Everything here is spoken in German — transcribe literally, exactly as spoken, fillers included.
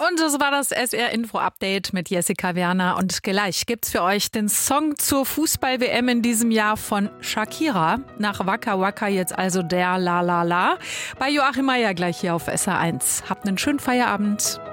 Und das war das S W R-Info-Update mit Jessica Werner. Und gleich gibt's für euch den Song zur Fußball-W M in diesem Jahr von Shakira. Nach Waka Waka jetzt also der La La La. Bei Joachim Meier gleich hier auf S R eins. Habt einen schönen Feierabend.